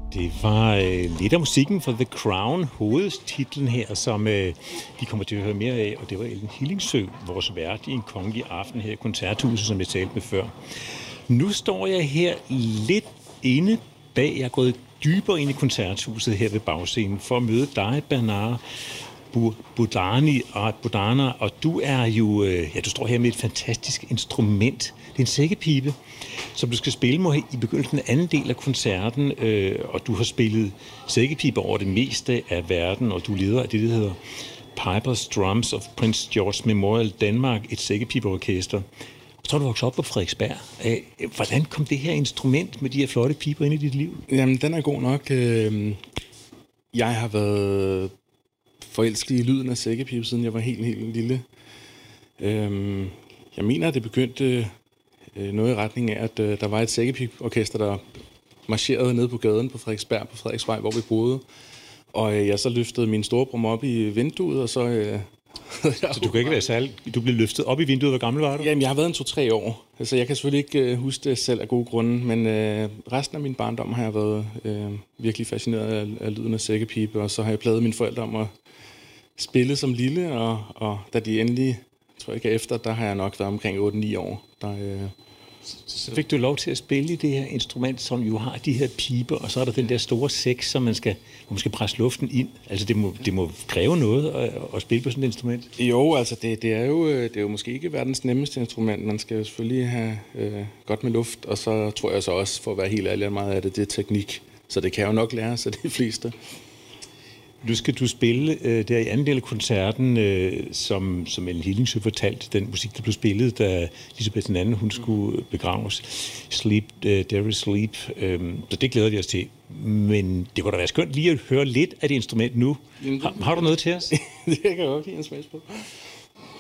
Det var lidt af musikken for The Crown, hovedtitlen her, som vi kommer til at høre mere af, og det var Ellen Hillingsø, vores vært i en kongelig aften her i Koncerthuset, som jeg talte med før. Nu står jeg her lidt inde bag, jeg er gået dybere ind i Koncerthuset her ved bagscenen, for at møde dig, Bernard Budana, og du er jo, du står her med et fantastisk instrument. Det er en sækkepibe, som du skal spille med i begyndelsen af anden del af koncerten, og du har spillet sækkepiber over det meste af verden, og du leder af det, der hedder Pipers Drums of Prince George Memorial Danmark, et sækkepibeorkester. Så har du vokset op på Frederiksberg. Hvordan kom det her instrument med de her flotte piber ind i dit liv? Jamen, den er god nok. Jeg har været forelsket i lyden af sækkepibe, siden jeg var helt lille. Jeg mener, at det begyndte noget i retning af, at der var et sækkepibeorkester, der marcherede ned på gaden på Frederiksberg, på Frederiksvej, hvor vi boede. Og jeg så løftede min storebror op i vinduet, og så... Så du kan ikke være særlig... Du blev løftet op i vinduet. Hvor gammel var du? Jamen, jeg har været 2-3 år. Altså, jeg kan selvfølgelig ikke huske det selv af gode grunde, men resten af min barndom har jeg været virkelig fascineret af lyden af sækkepibe, og så har jeg plaget mine forældre om at spille som lille, og da de endelig, tror jeg ikke efter, der har jeg nok været omkring 8-9 år. Så fik du lov til at spille i det her instrument, som jo har de her piber, og så er der den der store sæk, som man skal presse luften ind. Altså det må kræve noget at spille på sådan et instrument. Jo, altså det er jo måske ikke verdens nemmeste instrument. Man skal jo selvfølgelig have godt med luft, og så tror jeg så også, for at være helt ærlig, meget af det er teknik. Så det kan jo nok lære sig de fleste. Nu skal du spille der i anden del af koncerten, som Ellen Hillingsø fortalte, den musik, der blev spillet, da Elisabeth II, hun skulle begraves. Sleep, There is Sleep. Så det glæder vi os til. Men det kunne da være skønt lige at høre lidt af det instrument nu. Har du noget til os? Det kan jeg godt give en smags på.